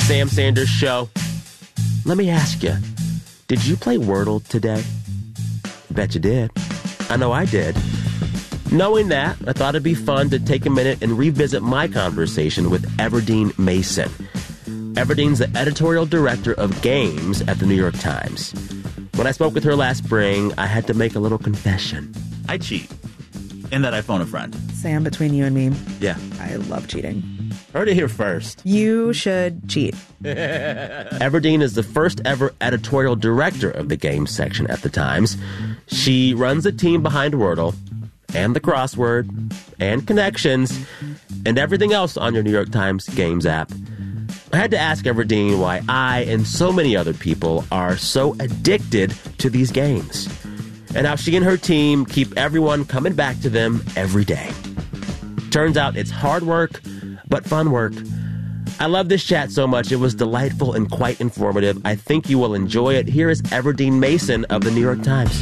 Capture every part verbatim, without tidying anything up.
Sam Sanders Show. Let me ask you, did you play Wordle today? Bet you did. I know I did. Knowing that, I thought it'd be fun to take a minute and revisit my conversation with Everdeen Mason. Everdeen's the editorial director of games at the New York Times. When I spoke with her last spring, I had to make a little confession. I cheat. In that I phone a friend. Sam, between you and me, yeah, I love cheating. Heard it here first. You should cheat. Everdeen is the first ever editorial director of the games section at the Times. She runs a team behind Wordle and the crossword and connections and everything else on your New York Times Games app. I had to ask Everdeen why I and so many other people are so addicted to these games, and how she and her team keep everyone coming back to them every day. Turns out it's hard work, but fun work. I love this chat so much. It was delightful and quite informative. I think you will enjoy it. Here is Everdeen Mason of the New York Times.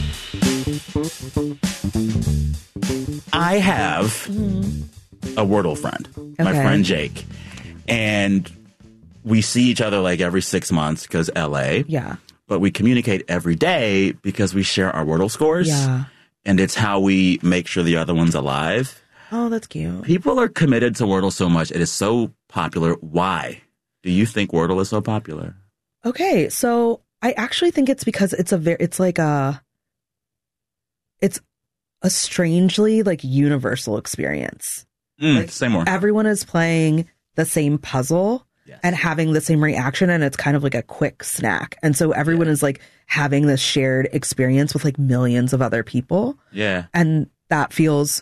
I have a Wordle friend, okay. My friend Jake, and we see each other like every six months because L A. Yeah. But we communicate every day because we share our Wordle scores. Yeah. And it's how we make sure the other one's alive. Oh, that's cute. People are committed to Wordle so much. It is so popular. Why do you think Wordle is so popular? Okay, so I actually think it's because it's a very, it's like a, it's a strangely like universal experience. Mm, like, say more. Everyone is playing the same puzzle. Yes. And having the same reaction, and it's kind of like a quick snack. And so everyone yeah. is like having this shared experience with like millions of other people. Yeah. And that feels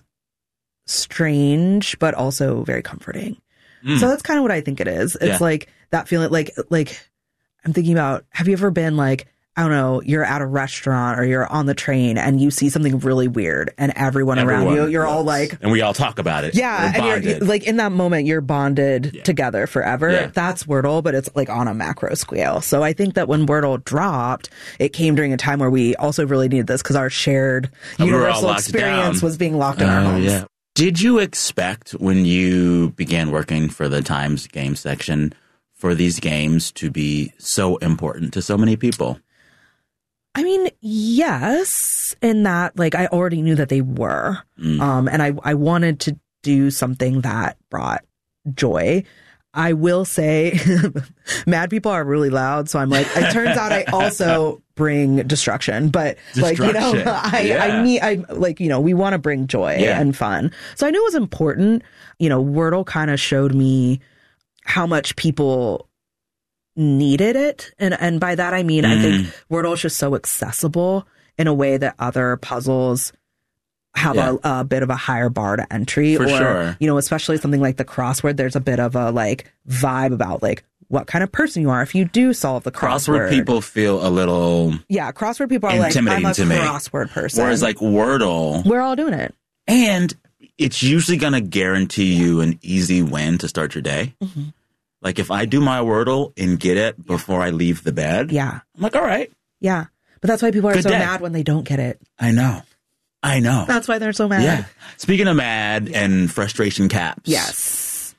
strange, but also very comforting. Mm. So that's kind of what I think it is. It's yeah. like that feeling like, like I'm thinking about, have you ever been like, I don't know, you're at a restaurant or you're on the train and you see something really weird and everyone, everyone around you, you're all like... And we all talk about it. Yeah. We're and you're, like in that moment, you're bonded yeah. together forever. Yeah. That's Wordle, but it's like on a macro scale. So I think that when Wordle dropped, it came during a time where we also really needed this because our shared and universal we experience down. was being locked in uh, our homes. Yeah. Did you expect when you began working for the Times game section for these games to be so important to so many people? I mean, yes, in that, like, I already knew that they were. Mm. Um, and I, I wanted to do something that brought joy. I will say, mad people are really loud. So I'm like, it turns out I also bring destruction. But, destruction. like, you know, I, yeah. I need, I, like, you know, we want to bring joy yeah. and fun. So I knew it was important. You know, Wordle kind of showed me how much people needed it. And and by that, I mean, mm. I think Wordle is just so accessible in a way that other puzzles have yeah. a, a bit of a higher bar to entry. For or, sure. you know, especially something like the crossword, there's a bit of a like vibe about like what kind of person you are if you do solve the crossword. Crossword people feel a little Yeah, crossword people are like, I'm a crossword person. Whereas like Wordle, we're all doing it. And it's usually going to guarantee you an easy win to start your day. Mm-hmm. Like, if I do my Wordle and get it before I leave the bed, yeah, I'm like, all right. Yeah. But that's why people are Good so day. mad when they don't get it. I know. I know. That's why they're so mad. Yeah. Speaking of mad yeah. and frustration caps. Yes.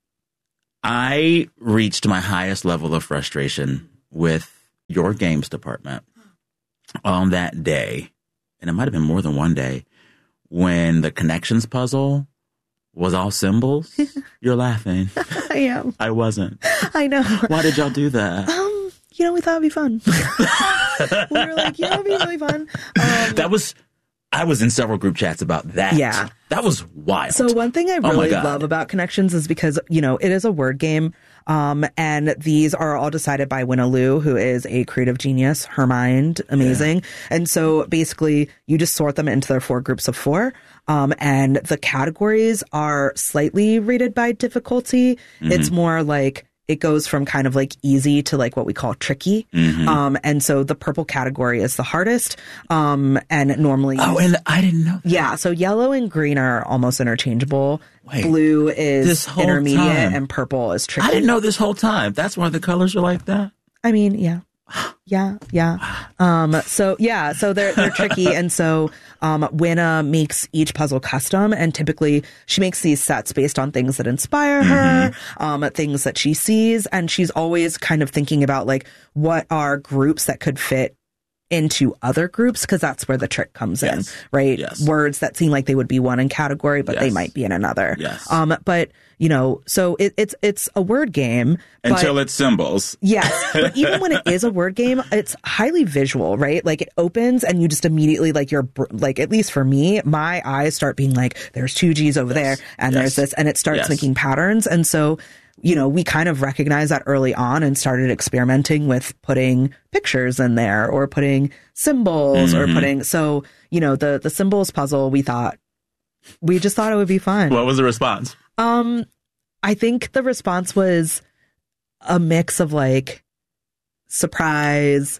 I reached my highest level of frustration with your games department on that day, and it might have been more than one day, when the connections puzzle was all symbols. You're laughing. I am. I wasn't. I know. Why did y'all do that? Um, you know, we thought it'd be fun. We were like, you know, it'd be really fun. Um, that was, I was in several group chats about that. Yeah. That was wild. So one thing I oh really love about Connections is because, you know, it is a word game. Um, and these are all decided by Winna Liu, who is a creative genius, her mind, amazing. Yeah. And so basically you just sort them into their four groups of four. Um, and the categories are slightly rated by difficulty. Mm-hmm. It's more like it goes from kind of like easy to like what we call tricky. Mm-hmm. Um, and so the purple category is the hardest. Um, and normally. Oh, and I didn't know that. Yeah. So yellow and green are almost interchangeable. Wait, blue is intermediate time. and purple is tricky. I didn't know this whole time. That's why the colors are like that. I mean, yeah. Yeah, yeah. Um, so yeah, so they're they're tricky, and so um, Winna makes each puzzle custom, and typically she makes these sets based on things that inspire her, mm-hmm. um, things that she sees, and she's always kind of thinking about like what are groups that could fit into other groups, because that's where the trick comes yes. in, right? Yes. Words that seem like they would be one in category, but yes. they might be in another. Yes. Um, but you know, so it, it's it's a word game until but, it's symbols. Yes, but even when it is a word game, it's highly visual, right? Like it opens and you just immediately like you're like, at least for me, my eyes start being like, there's two G's over yes. there, and yes. there's this, and it starts yes. making patterns, and so. You know, we kind of recognized that early on and started experimenting with putting pictures in there or putting symbols mm-hmm. or putting, so, you know, the, the symbols puzzle, we thought, we just thought it would be fun. What was the response? Um, I think the response was a mix of like surprise,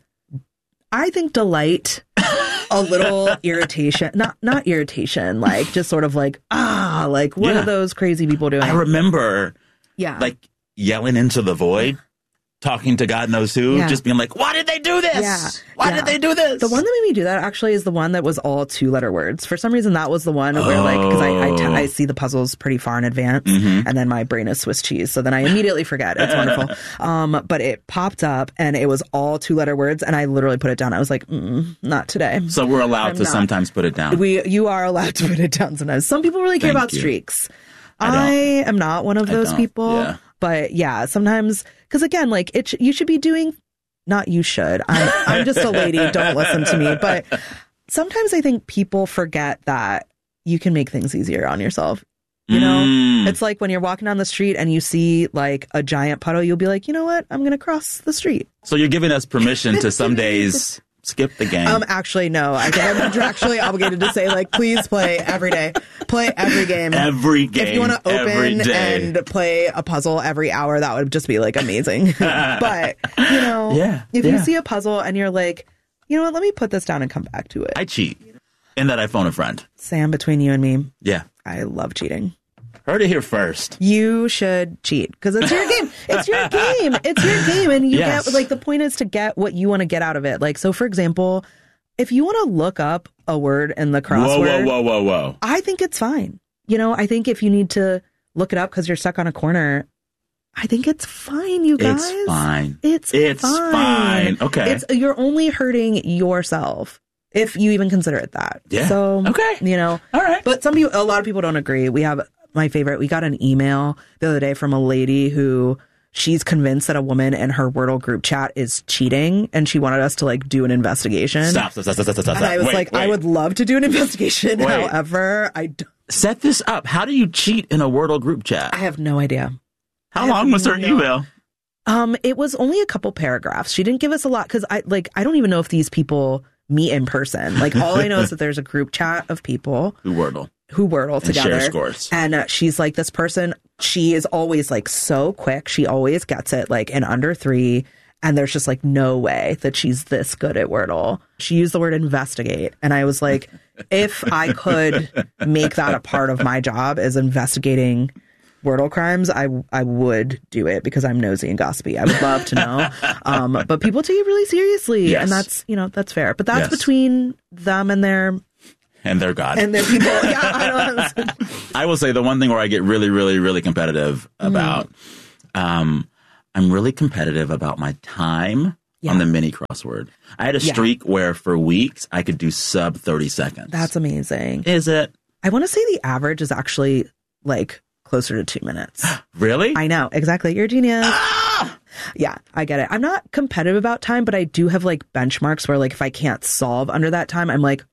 I think delight, a little irritation, not, not irritation, like just sort of like, ah, like what yeah. are those crazy people doing? I remember. Yeah. Like yelling into the void, talking to God knows who, yeah. just being like, why did they do this? Yeah. Why yeah. did they do this? The one that made me do that actually is the one that was all two letter words. For some reason, that was the one where, like, because I, I, t- I see the puzzles pretty far in advance, mm-hmm. and then my brain is Swiss cheese. So then I immediately forget. It's wonderful. Um, but it popped up and it was all two letter words, and I literally put it down. I was like, mm, not today. So we're allowed I'm to not. sometimes put it down. We, you are allowed to put it down sometimes. Some people really care Thank about you. streaks. I, I am not one of those people. Yeah. But yeah, sometimes, because again, like it, sh- you should be doing, not you should. I'm, I'm just a lady. Don't listen to me. But sometimes I think people forget that you can make things easier on yourself. You know, mm. it's like when you're walking down the street and you see like a giant puddle, you'll be like, you know what? I'm going to cross the street. So you're giving us permission to some days skip the game. Um, actually, no. I think I'm contractually obligated to say, like, please play every day. Play every game. Every game. If you want to open and play a puzzle every hour, that would just be, like, amazing. But, you know, yeah, if yeah. you see a puzzle and you're like, you know what, let me put this down and come back to it. I cheat. In that I phone a friend. Sam, between you and me. Yeah. I love cheating. Heard it here first. You should cheat because it's your game. It's your game. It's your game. And you yes. get, like, the point is to get what you want to get out of it. Like, so for example, if you want to look up a word in the crossword. Whoa, whoa, whoa, whoa, whoa. I think it's fine. You know, I think if you need to look it up because you're stuck on a corner, I think it's fine, you guys. It's fine. It's, it's fine. fine. Okay. It's, you're only hurting yourself. If you even consider it that. Yeah. So, okay. You know. All right. But some people, a lot of people don't agree. We have my favorite. We got an email the other day from a lady who she's convinced that a woman in her Wordle group chat is cheating, and she wanted us to like do an investigation. Stop, stop, stop, stop, stop, stop. And I was wait, like, wait. I would love to do an investigation. Wait. However, I don't. Set this up. How do you cheat in a Wordle group chat? I have no idea. How long was her no email? Um, it was only a couple paragraphs. She didn't give us a lot because I like I don't even know if these people meet in person. Like all I know is that there's a group chat of people who Wordle. Who Wordle together. And share scores. And uh, she's like, this person, she is always like so quick. She always gets it like in under three. And there's just like no way that she's this good at Wordle. She used the word investigate. And I was like, if I could make that a part of my job as investigating Wordle crimes, I I would do it because I'm nosy and gossipy. I would love to know. Um, but people take it really seriously. Yes. And that's, you know, that's fair. But that's yes. between them and their... And their God. And their people. Yeah, I don't know. I will say the one thing where I get really, really, really competitive about, mm. um, I'm really competitive about my time yeah. on the mini crossword. I had a streak yeah. where for weeks I could do sub thirty seconds. That's amazing. Is it? I want to say the average is actually like closer to two minutes. Really? I know. Exactly. You're a genius. Ah! Yeah, I get it. I'm not competitive about time, but I do have like benchmarks where like if I can't solve under that time, I'm like,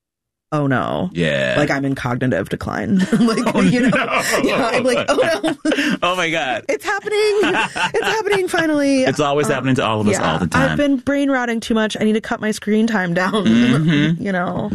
oh no. Yeah. Like I'm in cognitive decline. like, oh, you know, no. yeah, I'm like, oh no. Oh my God. It's happening. It's happening finally. It's always um, happening to all of us yeah, all the time. I've been brain rotting too much. I need to cut my screen time down. Mm-hmm. You know.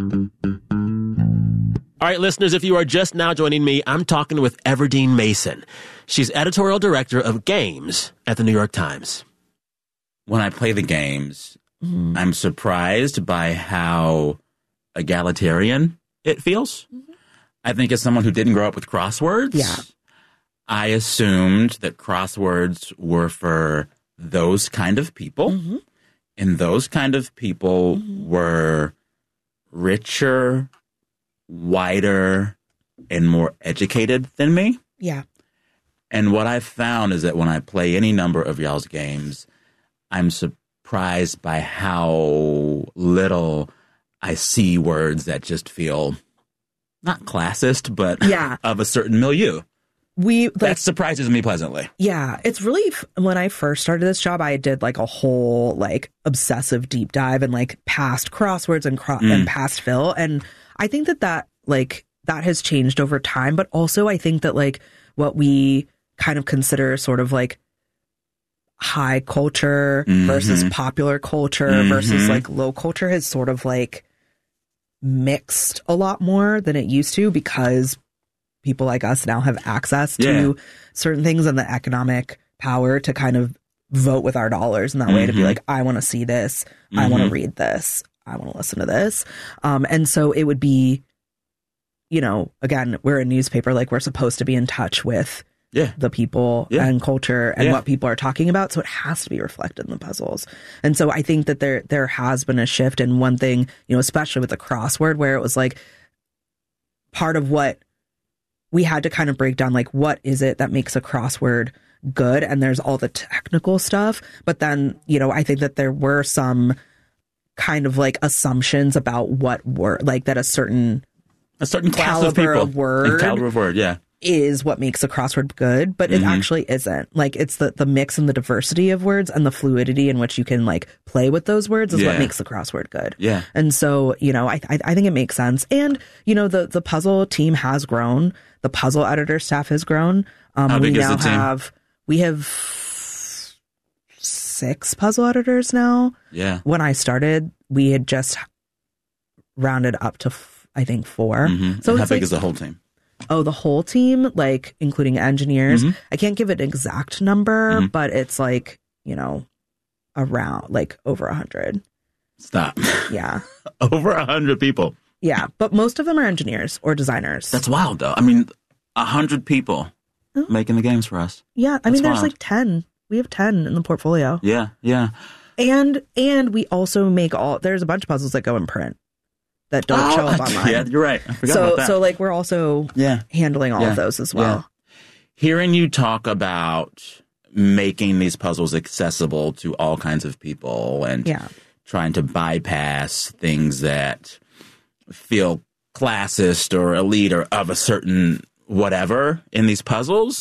All right, listeners, if you are just now joining me, I'm talking with Everdeen Mason. She's editorial director of games at the New York Times. When I play the games, mm-hmm. I'm surprised by how egalitarian it feels. Mm-hmm. I think as someone who didn't grow up with crosswords, yeah. I assumed that crosswords were for those kind of people. Mm-hmm. And those kind of people Mm-hmm. were richer, whiter, and more educated than me. Yeah. And what I've found is that when I play any number of y'all's games, I'm surprised by how little I see words that just feel not classist, but Yeah. of a certain milieu. We like That surprises me pleasantly. Yeah, it's really f- when I first started this job, I did like a whole like obsessive deep dive and like past crosswords and cro- Mm. and past fill, and I think that that like that has changed over time. But also, I think that like what we kind of consider sort of like high culture Mhm. versus popular culture Mhm. versus like low culture has sort of like mixed a lot more than it used to because people like us now have access to Yeah. certain things and the economic power to kind of vote with our dollars in that way to be Mhm. like, I want to see this. I want to Mhm. read this. I want to listen to this. Um, and so it would be, you know, again, we're a newspaper, like we're supposed to be in touch with Yeah. the people Yeah. and culture and Yeah. what people are talking about. So it has to be reflected in the puzzles. And so I think that there there has been a shift. And one thing, you know, especially with the crossword, where it was like part of what we had to kind of break down, like, what is it that makes a crossword good? And there's all the technical stuff. But then, you know, I think that there were some kind of like assumptions about what were like that a certain A certain class caliber of people. of word And caliber of word, yeah. is what makes a crossword good, but it Mhm. actually isn't. Like it's the, the mix and the diversity of words and the fluidity in which you can like play with those words is what Yeah. makes the crossword good. Yeah. And so, you know, I, I I think it makes sense. And, you know, the the puzzle team has grown. The puzzle editor staff has grown. Um, How we big is now the team? have we have six puzzle editors now. Yeah. When I started, we had just rounded up to f- I think four. Mhm. So And how it's big like, is the whole team? oh, the whole team, like including engineers. Mhm. I can't give it an exact number, Mhm. but it's like, you know, around like over a hundred. Stop. Yeah. Over a hundred people. Yeah. But most of them are engineers or designers. That's wild, though. I mean, a hundred people Oh. making the games for us. yeah. I That's mean, there's wild. like ten. We have ten in the portfolio. Yeah. Yeah. And and we also make all there's a bunch of puzzles that go in print that don't show up online. Yeah, you're right. I forgot so about that. so like we're also yeah. handling all Yeah. of those as well. Hearing you talk about making these puzzles accessible to all kinds of people and Yeah. trying to bypass things that feel classist or elite or of a certain whatever in these puzzles,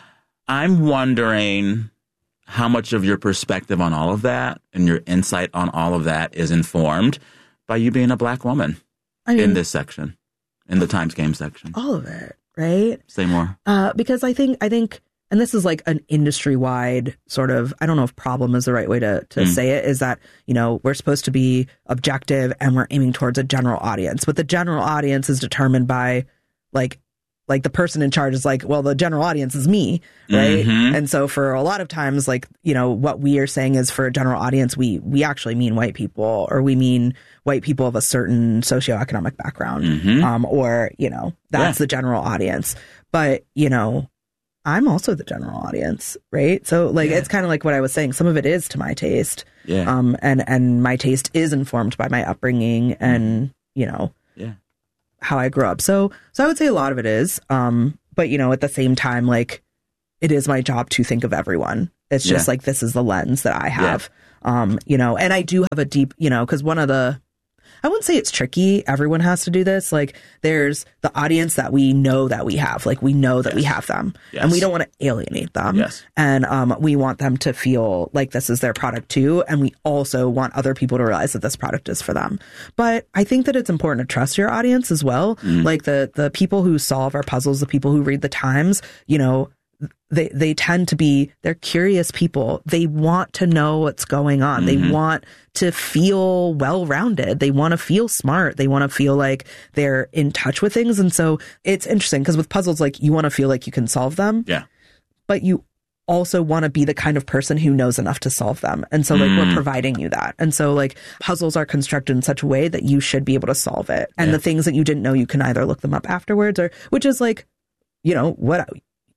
I'm wondering how much of your perspective on all of that and your insight on all of that is informed by you being a black woman I mean, in this section, in the Times Game section. all of it, right? Say more. Uh, because I think I think, and this is like an industry wide sort of, I don't know if problem is the right way to to Mm. say it, is that, you know, we're supposed to be objective and we're aiming towards a general audience, but the general audience is determined by like like the person in charge is like, well, the general audience is me, right? Mhm. And so for a lot of times, like, you know, what we are saying is for a general audience, we we actually mean white people, or we mean white people of a certain socioeconomic background, Mhm. um, or, you know, that's Yeah. the general audience. But, you know, I'm also the general audience, right? So like, Yeah. it's kind of like what I was saying. Some of it is to my taste. Yeah. Um, and, and my taste is informed by my upbringing and, you know, yeah. how I grew up. So, so I would say a lot of it is, um, but you know, at the same time, like it is my job to think of everyone. It's just Yeah. like, this is the lens that I have, um, you know, and I do have a deep, you know, cause one of the, I wouldn't say it's tricky. Everyone has to do this. Like there's the audience that we know that we have, like we know that we have them Yes. and we don't want to alienate them. Yes. And, um, we want them to feel like this is their product too. And we also want other people to realize that this product is for them. But I think that it's important to trust your audience as well. Like the, the people who solve our puzzles, the people who read the Times, you know, they they tend to be, they're curious people. They want to know what's going on. They want to feel well-rounded. They want to feel smart. They want to feel like they're in touch with things. And so it's interesting because with puzzles, like you want to feel like you can solve them, Yeah. but you also want to be the kind of person who knows enough to solve them. And so like we're providing you that. And so like puzzles are constructed in such a way that you should be able to solve it. And Yeah. the things that you didn't know, you can either look them up afterwards or, which is like, you know, what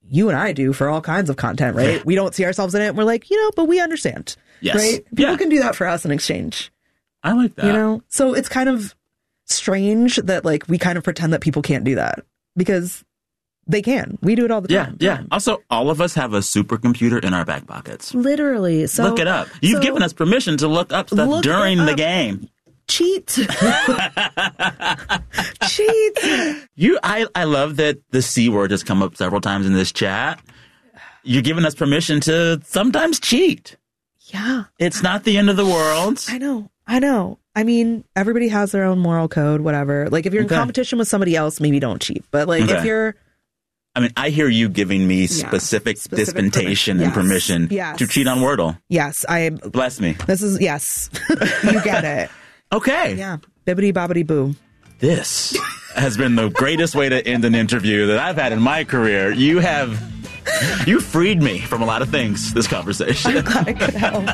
you and I do for all kinds of content, right? Yeah. We don't see ourselves in it. And we're like, you know, but we understand, Yes. right? People Yeah. can do that for us in exchange, I like that. you know? So it's kind of strange that like we kind of pretend that people can't do that because they can. We do it all the Yeah, time. yeah. Also, all of us have a supercomputer in our back pockets. Literally. So Look it up. You've so given us permission to look up stuff look during it the up. game. Cheat. Cheat. You, I, I love that the C word has come up several times in this chat. You're giving us permission to sometimes cheat. Yeah. It's not the end of the world. I know. I know. I mean, everybody has their own moral code, whatever. Like, if you're in Okay. competition with somebody else, maybe don't cheat. But, like, if Okay. you're... I mean, I hear you giving me specific, Specific dispensation permi- and yes. permission Yes. to cheat on Wordle. Yes, I... Bless me. This is... Yes. You get it. Okay. Yeah. Bibbidi bobbidi boo. This has been the greatest way to end an interview that I've had in my career. You have... You freed me from a lot of things, this conversation. I could help.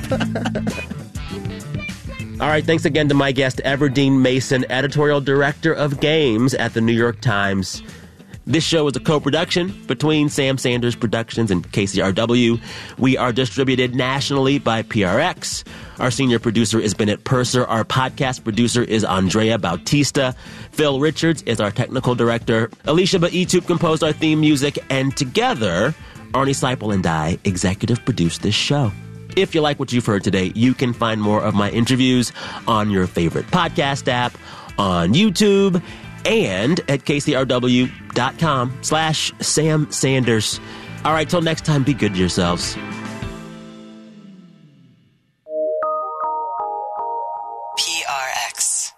All right, thanks again to my guest, Everdeen Mason, editorial director of games at the New York Times. This show is a co-production between Sam Sanders Productions and K C R W. We are distributed nationally by P R X. Our senior producer is Bennett Purser. Our podcast producer is Andrea Bautista. Phil Richards is our technical director. Alicia Baitup composed our theme music. And together, Arnie Seipel and I executive produced this show. If you like what you've heard today, you can find more of my interviews on your favorite podcast app, on YouTube, and at kcrw.com slash Sam Sanders. All right, till next time, be good to yourselves. P R X.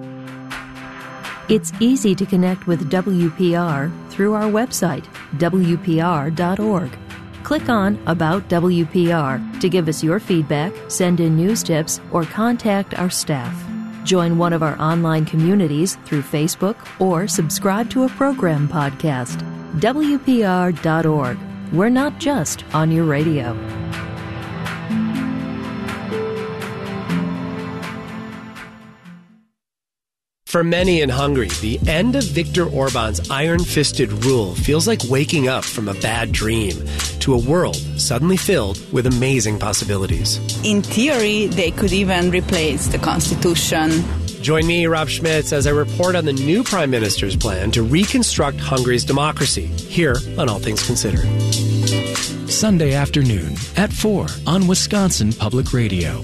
It's easy to connect with W P R through our website, W P R dot org. Click on About W P R to give us your feedback, send in news tips, or contact our staff. Join one of our online communities through Facebook or subscribe to a program podcast. W P R dot org. We're not just on your radio. For many in Hungary, the end of Viktor Orban's iron-fisted rule feels like waking up from a bad dream to a world suddenly filled with amazing possibilities. In theory, they could even replace the constitution. Join me, Rob Schmitz, as I report on the new Prime Minister's plan to reconstruct Hungary's democracy, here on All Things Considered. Sunday afternoon at four on Wisconsin Public Radio.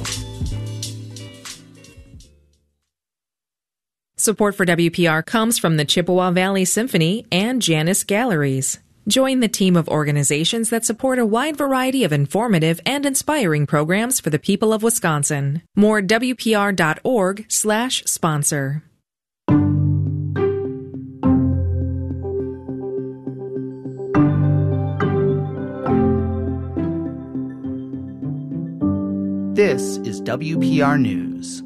Support for W P R comes from the Chippewa Valley Symphony and Janus Galleries. Join the team of organizations that support a wide variety of informative and inspiring programs for the people of Wisconsin. More at W P R dot org slash sponsor. This is W P R News.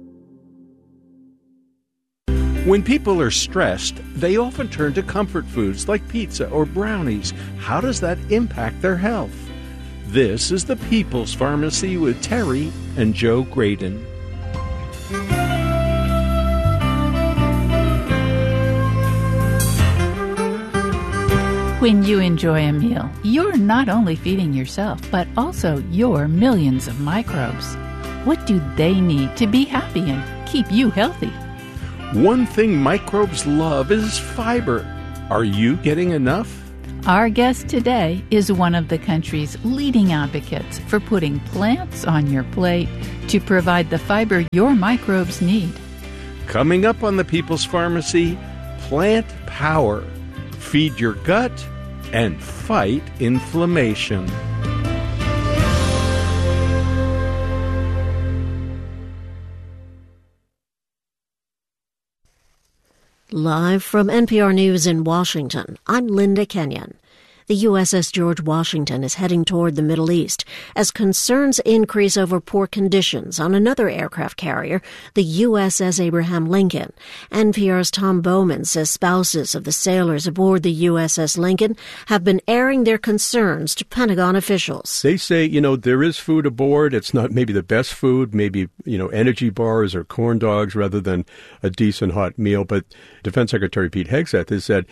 When people are stressed, they often turn to comfort foods like pizza or brownies. How does that impact their health? This is the People's Pharmacy with Terry and Joe Graydon. When you enjoy a meal, you're not only feeding yourself, but also your millions of microbes. What do they need to be happy and keep you healthy? One thing microbes love is fiber. Are you getting enough? Our guest today is one of the country's leading advocates for putting plants on your plate to provide the fiber your microbes need. Coming up on the People's Pharmacy, Plant Power. Feed your gut and fight inflammation. Live from N P R News in Washington, I'm Linda Kenyon. The U S S George Washington is heading toward the Middle East as concerns increase over poor conditions on another aircraft carrier, the U S S Abraham Lincoln. N P R's Tom Bowman says spouses of the sailors aboard the U S S Lincoln have been airing their concerns to Pentagon officials. They say, you know, there is food aboard. It's not maybe the best food, maybe, you know, energy bars or corn dogs rather than a decent hot meal. But Defense Secretary Pete Hegseth has said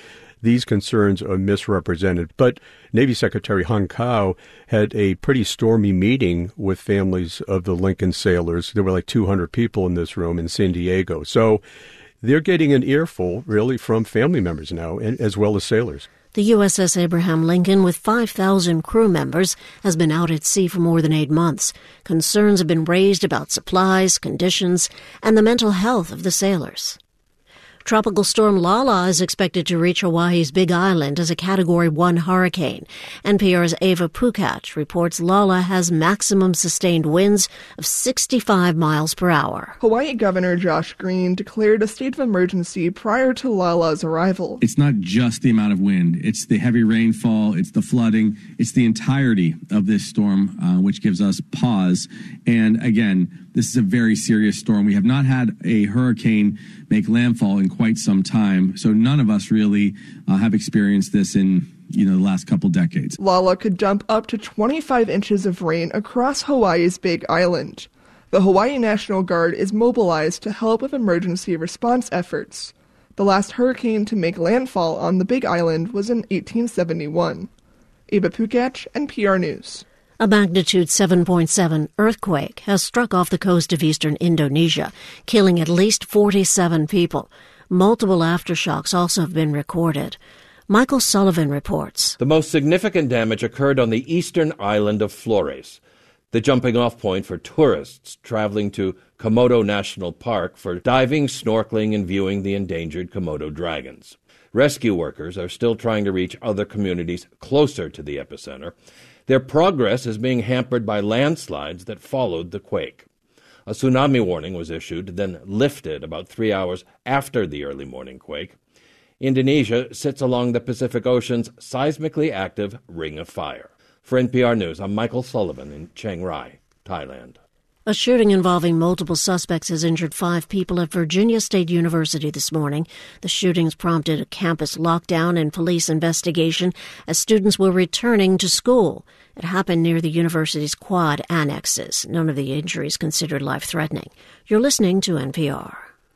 these concerns are misrepresented. But Navy Secretary Hung Kao had a pretty stormy meeting with families of the Lincoln sailors. There were like two hundred people in this room in San Diego. So they're getting an earful, really, from family members now, and, as well as sailors. The U S S Abraham Lincoln, with five thousand crew members, has been out at sea for more than eight months. Concerns have been raised about supplies, conditions, and the mental health of the sailors. Tropical storm Lala is expected to reach Hawaii's Big Island as a Category one hurricane. N P R's Ava Pukat reports Lala has maximum sustained winds of sixty-five miles per hour. Hawaii Governor Josh Green declared a state of emergency prior to Lala's arrival. It's not just the amount of wind. It's the heavy rainfall. It's the flooding. It's the entirety of this storm, uh, which gives us pause. And again, this is a very serious storm. We have not had a hurricane make landfall in quite some time. So none of us really uh, have experienced this in, you know, the last couple decades. Lala could dump up to twenty-five inches of rain across Hawaii's Big Island. The Hawaii National Guard is mobilized to help with emergency response efforts. The last hurricane to make landfall on the Big Island was in eighteen seventy-one. Ava Pukat, N P R News. A magnitude seven point seven earthquake has struck off the coast of eastern Indonesia, killing at least forty-seven people. Multiple aftershocks also have been recorded. Michael Sullivan reports. The most significant damage occurred on the eastern island of Flores, the jumping-off point for tourists traveling to Komodo National Park for diving, snorkeling, and viewing the endangered Komodo dragons. Rescue workers are still trying to reach other communities closer to the epicenter. Their progress is being hampered by landslides that followed the quake. A tsunami warning was issued, then lifted about three hours after the early morning quake. Indonesia sits along the Pacific Ocean's seismically active Ring of Fire. For N P R News, I'm Michael Sullivan in Chiang Rai, Thailand. A shooting involving multiple suspects has injured five people at Virginia State University this morning. The shootings prompted a campus lockdown and police investigation as students were returning to school. It happened near the university's quad annexes. None of the injuries considered life-threatening. You're listening to N P R.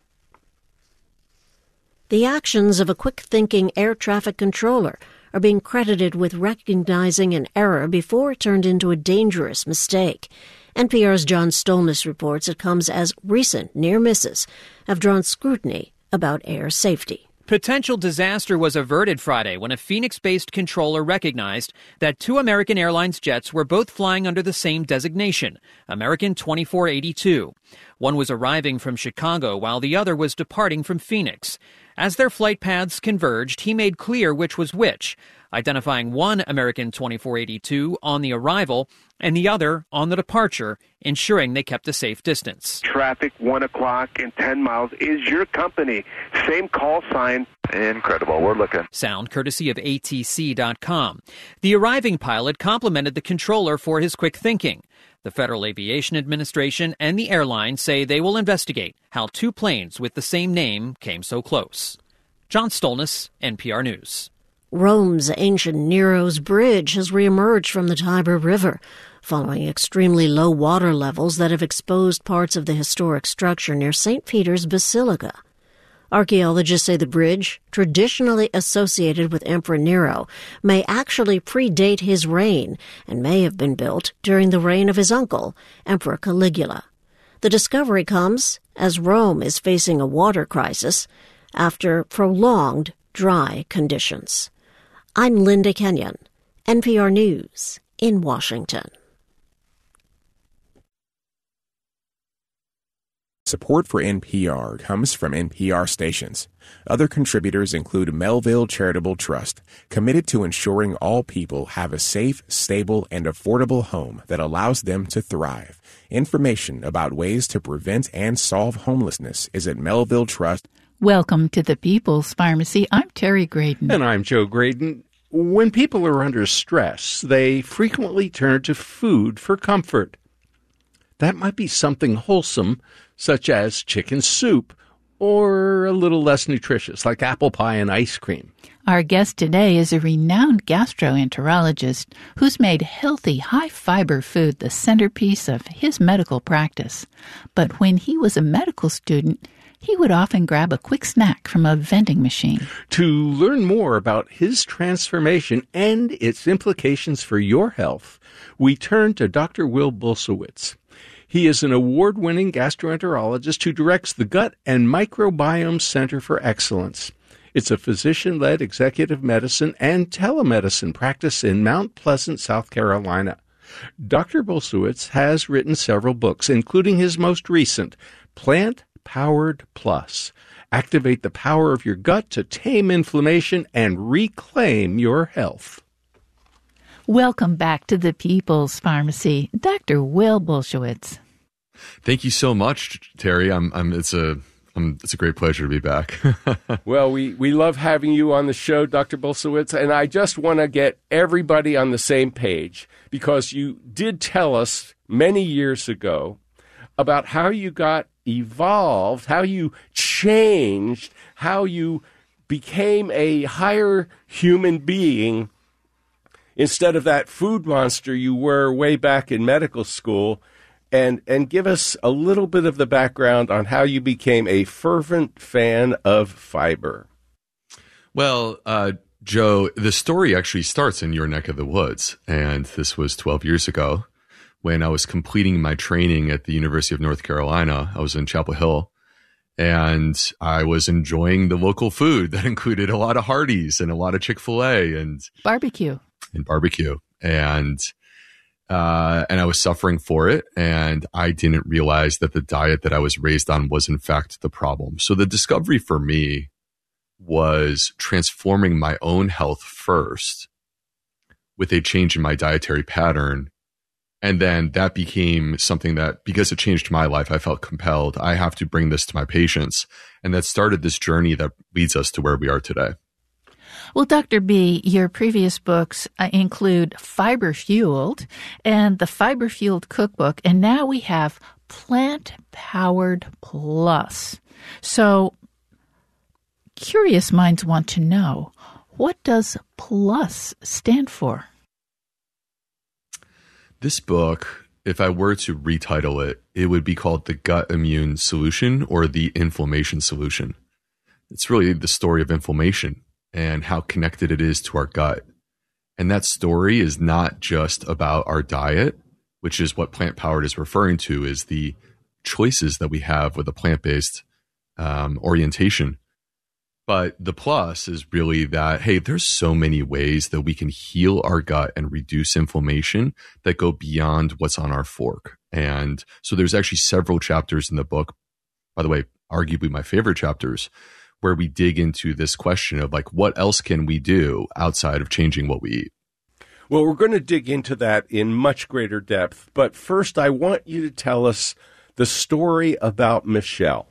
The actions of a quick-thinking air traffic controller are being credited with recognizing an error before it turned into a dangerous mistake. N P R's John Stolnis reports it comes as recent near misses have drawn scrutiny about air safety. Potential disaster was averted Friday when a Phoenix-based controller recognized that two American Airlines jets were both flying under the same designation, American twenty-four eighty-two. One was arriving from Chicago while the other was departing from Phoenix. As their flight paths converged, he made clear which was which, identifying one American twenty-four eighty-two on the arrival and the other on the departure, ensuring they kept a safe distance. Traffic, one o'clock and ten miles is your company. Same call sign. Incredible. We're looking. Sound courtesy of A T C dot com. The arriving pilot complimented the controller for his quick thinking. The Federal Aviation Administration and the airline say they will investigate how two planes with the same name came so close. John Stolnis, N P R News. Rome's ancient Nero's Bridge has reemerged from the Tiber River, following extremely low water levels that have exposed parts of the historic structure near Saint Peter's Basilica. Archaeologists say the bridge, traditionally associated with Emperor Nero, may actually predate his reign and may have been built during the reign of his uncle, Emperor Caligula. The discovery comes as Rome is facing a water crisis after prolonged dry conditions. I'm Linda Kenyon, N P R News in Washington. Support for N P R comes from N P R stations. Other contributors include Melville Charitable Trust, committed to ensuring all people have a safe, stable, and affordable home that allows them to thrive. Information about ways to prevent and solve homelessness is at Melville Trust. Welcome to the People's Pharmacy. I'm Terry Graydon. And I'm Joe Graydon. When people are under stress, they frequently turn to food for comfort. That might be something wholesome, such as chicken soup, or a little less nutritious, like apple pie and ice cream. Our guest today is a renowned gastroenterologist who's made healthy, high-fiber food the centerpiece of his medical practice. But when he was a medical student, he would often grab a quick snack from a vending machine. To learn more about his transformation and its implications for your health, we turn to Doctor Will Bulsiewicz. He is an award-winning gastroenterologist who directs the Gut and Microbiome Center for Excellence. It's a physician-led executive medicine and telemedicine practice in Mount Pleasant, South Carolina. Doctor Bulsiewicz has written several books, including his most recent, Plant Powered Plus. Activate the power of your gut to tame inflammation and reclaim your health. Welcome back to the People's Pharmacy, Doctor Will Bulsiewicz. Thank you so much, Terry. I'm, I'm, it's a, I'm, it's a great pleasure to be back. Well, we, we love having you on the show, Doctor Bulsiewicz, and I just want to get everybody on the same page because you did tell us many years ago about how you got evolved, how you changed, how you became a higher human being instead of that food monster you were way back in medical school, and and give us a little bit of the background on how you became a fervent fan of fiber. Well, uh, Joe, the story actually starts in your neck of the woods, and this was twelve years ago when I was completing my training at the University of North Carolina. I was in Chapel Hill, and I was enjoying the local food that included a lot of Hardee's and a lot of Chick-fil-A and barbecue. And barbecue. And uh, and I was suffering for it, and I didn't realize that the diet that I was raised on was in fact the problem. So the discovery for me was transforming my own health first with a change in my dietary pattern. And then that became something that, because it changed my life, I felt compelled. I have to bring this to my patients. And that started this journey that leads us to where we are today. Well, Doctor B, your previous books uh, include Fiber Fueled and the Fiber Fueled Cookbook, and now we have Plant Powered Plus. So, curious minds want to know, what does plus stand for? This book, if I were to retitle it, it would be called The Gut Immune Solution or The Inflammation Solution. It's really the story of inflammation and how connected it is to our gut. And that story is not just about our diet, which is what Plant Powered is referring to, is the choices that we have with a plant-based um, orientation. But the plus is really that, hey, there's so many ways that we can heal our gut and reduce inflammation that go beyond what's on our fork. And so there's actually several chapters in the book, by the way, arguably my favorite chapters, where we dig into this question of like, what else can we do outside of changing what we eat? Well, we're going to dig into that in much greater depth. But first, I want you to tell us the story about Michelle.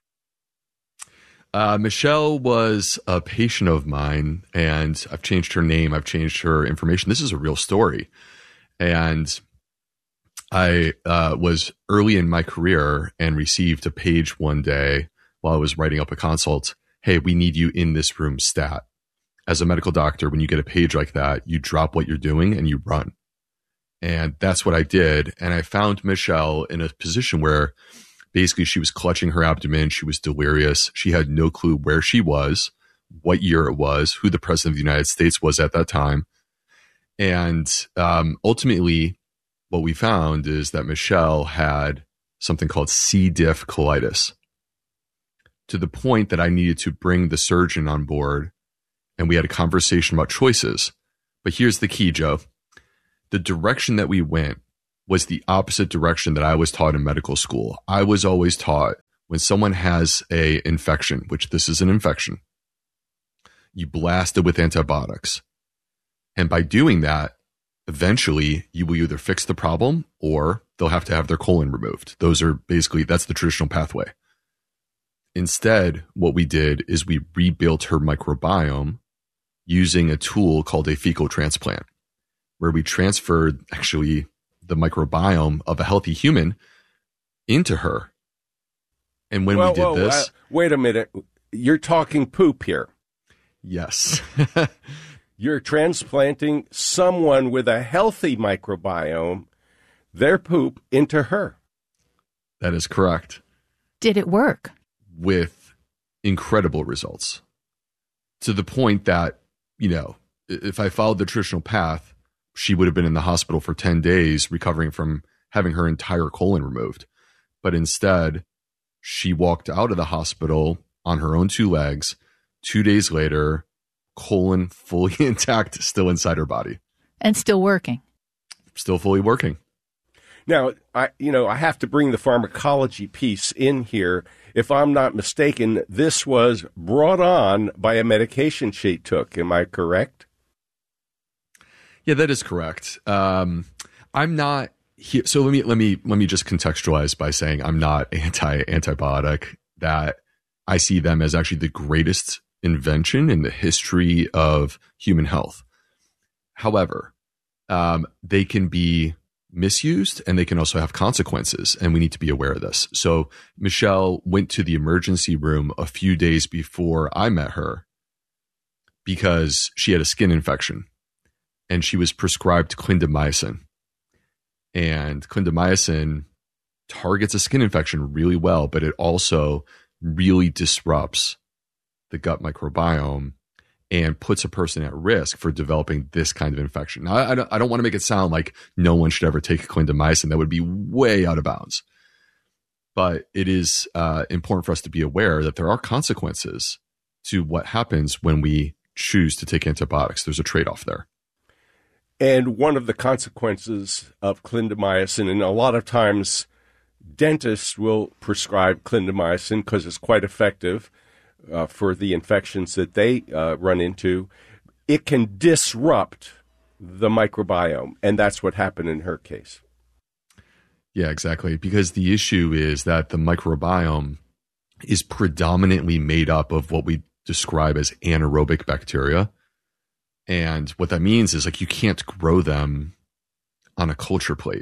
Uh, Michelle was a patient of mine, and I've changed her name. I've changed her information. This is a real story. And I uh, was early in my career and received a page one day while I was writing up a consult. Hey, we need you in this room stat. As a medical doctor, when you get a page like that, you drop what you're doing and you run. And that's what I did. And I found Michelle in a position where basically she was clutching her abdomen. She was delirious. She had no clue where she was, what year it was, who the president of the United States was at that time. And um, ultimately, what we found is that Michelle had something called C. diff colitis, to the point that I needed to bring the surgeon on board, and we had a conversation about choices. But here's the key, Joe. The direction that we went was the opposite direction that I was taught in medical school. I was always taught when someone has a infection, which this is an infection, you blast it with antibiotics. And by doing that, eventually you will either fix the problem or they'll have to have their colon removed. Those are basically, that's the traditional pathway. Instead, what we did is we rebuilt her microbiome using a tool called a fecal transplant, where we transferred actually the microbiome of a healthy human into her. And when whoa, we did whoa, this... Uh, wait a minute. You're talking poop here. Yes. You're transplanting someone with a healthy microbiome, their poop, into her. That is correct. Did it work? with incredible results, to the point that, you know, if I followed the traditional path, she would have been in the hospital for ten days recovering from having her entire colon removed. But instead, she walked out of the hospital on her own two legs. Two days later, colon fully intact, still inside her body. And still working. Still fully working. Now, I you know, I have to bring the pharmacology piece in here. If I'm not mistaken, this was brought on by a medication she took. Am I correct? Yeah, that is correct. Um, I'm not here. So let me let me let me just contextualize by saying I'm not anti-antibiotic. That I see them as actually the greatest invention in the history of human health. However, um, they can be misused and they can also have consequences, and we need to be aware of this. So Michelle went to the emergency room a few days before I met her because she had a skin infection, and she was prescribed clindamycin. And clindamycin targets a skin infection really well, but it also really disrupts the gut microbiome and puts a person at risk for developing this kind of infection. Now, I, I don't, I don't want to make it sound like no one should ever take clindamycin. That would be way out of bounds. But it is uh, important for us to be aware that there are consequences to what happens when we choose to take antibiotics. There's a trade-off there. And one of the consequences of clindamycin, and a lot of times dentists will prescribe clindamycin because it's quite effective uh, for the infections that they uh, run into, it can disrupt the microbiome. And that's what happened in her case. Yeah, exactly. Because the issue is that the microbiome is predominantly made up of what we describe as anaerobic bacteria. And what that means is like you can't grow them on a culture plate,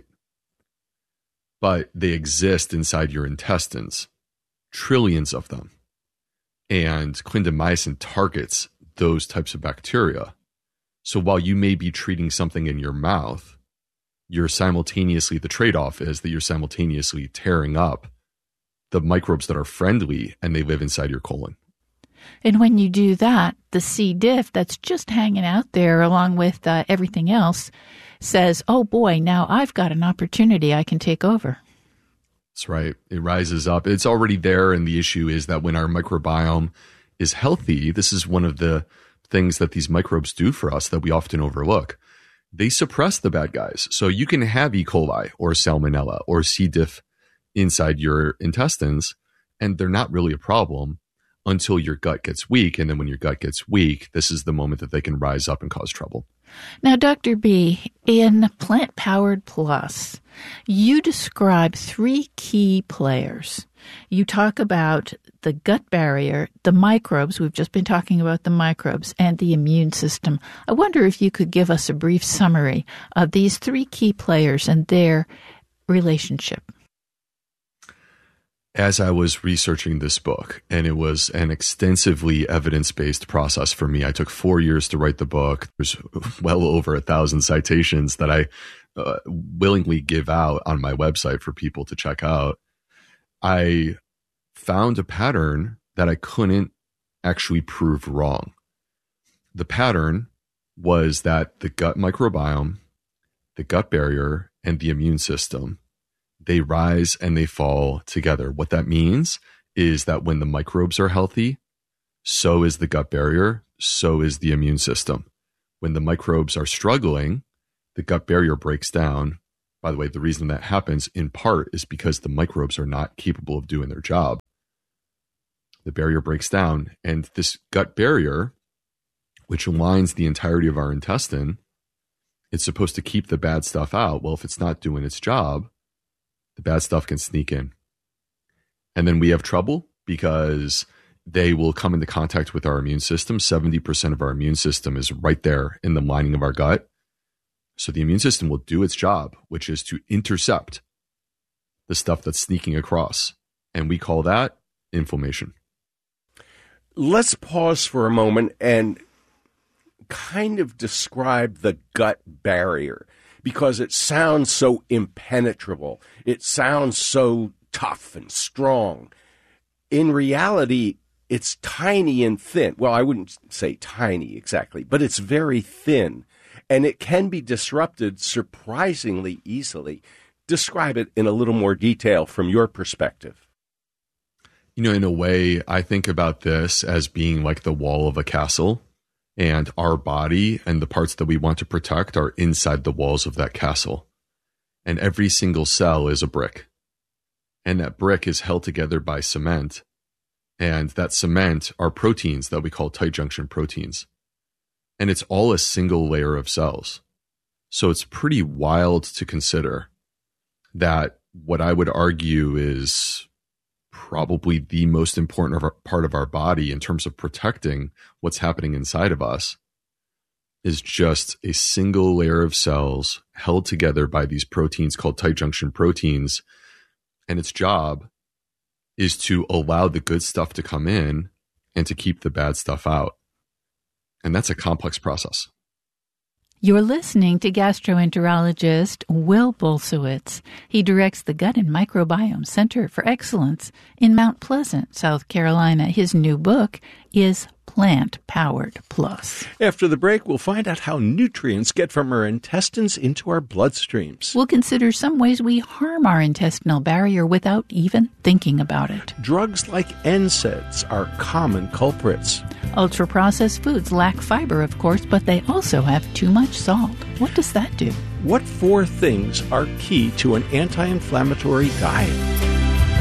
but they exist inside your intestines, trillions of them. And clindamycin targets those types of bacteria. So while you may be treating something in your mouth, you're simultaneously, the trade-off is that you're simultaneously tearing up the microbes that are friendly and they live inside your colon. And when you do that, the C. diff that's just hanging out there along with uh, everything else says, oh boy, now I've got an opportunity I can take over. That's right. It rises up. It's already there. And the issue is that when our microbiome is healthy, this is one of the things that these microbes do for us that we often overlook. They suppress the bad guys. So you can have E. coli or Salmonella or C. diff inside your intestines, and they're not really a problem until your gut gets weak. And then when your gut gets weak, this is the moment that they can rise up and cause trouble. Now, Doctor B, in Plant Powered Plus, you describe three key players. You talk about the gut barrier, the microbes. We've just been talking about the microbes, and the immune system. I wonder if you could give us a brief summary of these three key players and their relationship. As I was researching this book, and it was an extensively evidence-based process for me. I took four years to write the book. There's well over a thousand citations that I uh, willingly give out on my website for people to check out. I found a pattern that I couldn't actually prove wrong. The pattern was that the gut microbiome, the gut barrier, and the immune system, they rise and they fall together. What that means is that when the microbes are healthy, so is the gut barrier, so is the immune system. When the microbes are struggling, the gut barrier breaks down. By the way, the reason that happens in part is because the microbes are not capable of doing their job. The barrier breaks down, and this gut barrier, which lines the entirety of our intestine, it's supposed to keep the bad stuff out. Well, if it's not doing its job, the bad stuff can sneak in. And then we have trouble because they will come into contact with our immune system. seventy percent of our immune system is right there in the lining of our gut. So the immune system will do its job, which is to intercept the stuff that's sneaking across. And we call that inflammation. Let's pause for a moment and kind of describe the gut barrier, because it sounds so impenetrable. It sounds so tough and strong. in reality, it's tiny and thin. Well, I wouldn't say tiny exactly, but it's very thin, and it can be disrupted surprisingly easily. Describe it in a little more detail from your perspective. You know, in a way, I think about this as being like the wall of a castle, and our body and the parts that we want to protect are inside the walls of that castle. And every single cell is a brick. And that brick is held together by cement. And that cement are proteins that we call tight junction proteins. And it's all a single layer of cells. So it's pretty wild to consider that what I would argue is probably the most important of our, part of our body in terms of protecting what's happening inside of us is just a single layer of cells held together by these proteins called tight junction proteins. And its job is to allow the good stuff to come in and to keep the bad stuff out. And that's a complex process. You're listening to gastroenterologist Will Bulsiewicz. He directs the Gut and Microbiome Center for Excellence in Mount Pleasant, South Carolina. His new book is Plant Powered Plus. After the break, we'll find out how nutrients get from our intestines into our bloodstreams. We'll consider some ways we harm our intestinal barrier without even thinking about it. Drugs like N SAIDs are common culprits. Ultra-processed foods lack fiber, of course, but they also have too much salt. What does that do? What four things are key to an anti-inflammatory diet?